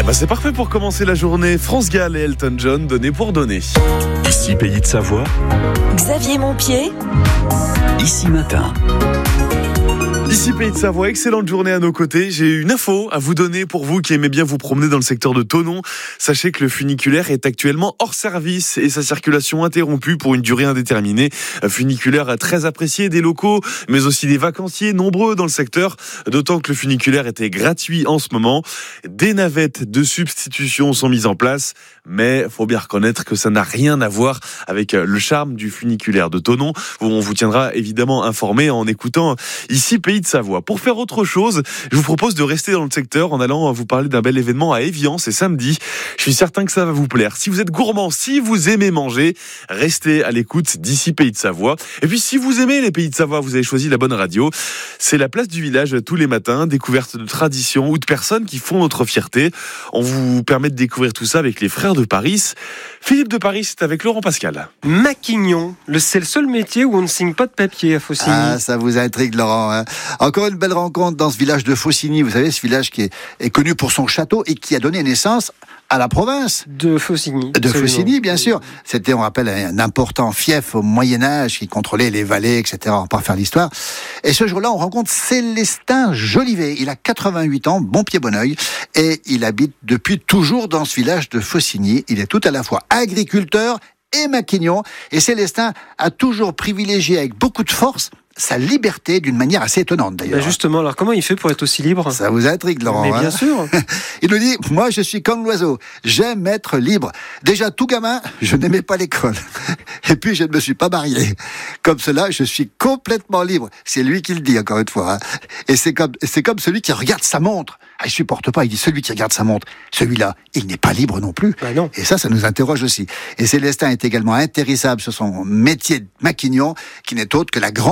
C'est parfait pour commencer la journée. France Gall et Elton John, donné pour donner. Ici Pays de Savoie. Xavier Montpied. Ici Matin. Ici Pays de Savoie, excellente journée à nos côtés. J'ai une info à vous donner pour vous qui aimez bien vous promener dans le secteur de Thonon. Sachez que le funiculaire est actuellement hors service et sa circulation interrompue pour une durée indéterminée. Un funiculaire très apprécié des locaux, mais aussi des vacanciers nombreux dans le secteur. D'autant que le funiculaire était gratuit en ce moment. Des navettes de substitution sont mises en place, mais faut bien reconnaître que ça n'a rien à voir avec le charme du funiculaire de Thonon. On vous tiendra évidemment informé en écoutant Ici Pays de Savoie. Pour faire autre chose, je vous propose de rester dans le secteur en allant vous parler d'un bel événement à Évian, c'est samedi. Je suis certain que ça va vous plaire. Si vous êtes gourmand, si vous aimez manger, restez à l'écoute d'Ici Pays de Savoie. Et puis si vous aimez les Pays de Savoie, vous avez choisi la bonne radio. C'est la place du village tous les matins, découverte de traditions ou de personnes qui font notre fierté. On vous permet de découvrir tout ça avec les frères de Paris. Philippe de Paris, c'est avec Laurent Pascal. Maquignon, c'est le seul métier où on ne signe pas de papier à Faucigny. Ah, ça vous intrigue, Laurent, hein. Encore une belle rencontre dans ce village de Faucigny. Vous savez, ce village qui est connu pour son château et qui a donné naissance à la province de Faucigny. De Faucigny, bien sûr. C'était, on rappelle, un important fief au Moyen-Âge qui contrôlait les vallées, etc. On va pas faire l'histoire. Et ce jour-là, on rencontre Célestin Jolivet. Il a 88 ans, bon pied, bon oeil. Et il habite depuis toujours dans ce village de Faucigny. Il est tout à la fois agriculteur et maquignon. Et Célestin a toujours privilégié avec beaucoup de force sa liberté d'une manière assez étonnante d'ailleurs. Justement, alors comment il fait pour être aussi libre ? Ça vous intrigue, Laurent. Mais bien sûr. Il nous dit, moi je suis comme l'oiseau, j'aime être libre. Déjà tout gamin, je n'aimais pas l'école. Et puis je ne me suis pas marié. Comme cela, je suis complètement libre. C'est lui qui le dit encore une fois. Et c'est comme celui qui regarde sa montre. Ah, il supporte pas, il dit celui qui regarde sa montre. Celui-là, il n'est pas libre non plus. Non. Et ça nous interroge aussi. Et Célestin est également intéressable sur son métier de maquignon, qui n'est autre que la grande